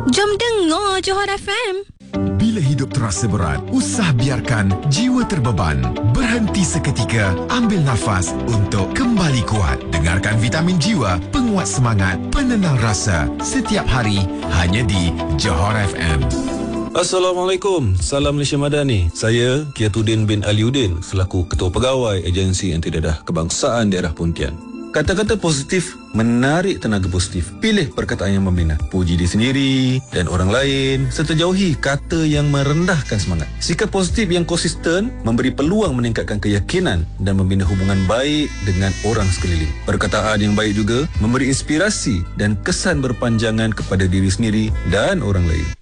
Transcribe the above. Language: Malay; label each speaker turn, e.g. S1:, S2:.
S1: Jom dengar Johor FM.
S2: Bila hidup terasa berat, usah biarkan jiwa terbeban. Berhenti seketika, ambil nafas untuk kembali kuat. Dengarkan Vitamin Jiwa, penguat semangat, penenang rasa. Setiap hari, hanya di Johor FM.
S3: Assalamualaikum, salam Malaysia Madani. Saya Kiatuddin bin Aliuddin selaku Ketua Pegawai Agensi Antidadah Kebangsaan Daerah Pontian. Kata-kata positif menarik tenaga positif. Pilih perkataan yang membina. Puji diri sendiri dan orang lain serta jauhi kata yang merendahkan semangat. Sikap positif yang konsisten memberi peluang meningkatkan keyakinan dan membina hubungan baik dengan orang sekeliling. Perkataan yang baik juga memberi inspirasi dan kesan berpanjangan kepada diri sendiri dan orang lain.